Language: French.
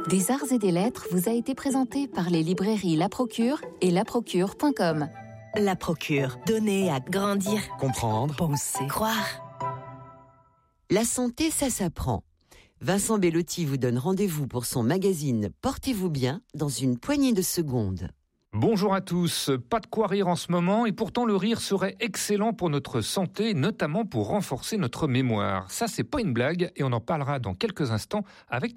Des arts et des lettres vous a été présenté par les librairies La Procure et laprocure.com. La Procure, donner à grandir, comprendre, penser, croire. La santé, ça s'apprend. Vincent Bellotti vous donne rendez-vous pour son magazine Portez-vous bien dans une poignée de secondes. Bonjour à tous, pas de quoi rire en ce moment et pourtant le rire serait excellent pour notre santé, notamment pour renforcer notre mémoire. Ça c'est pas une blague et on en parlera dans quelques instants avec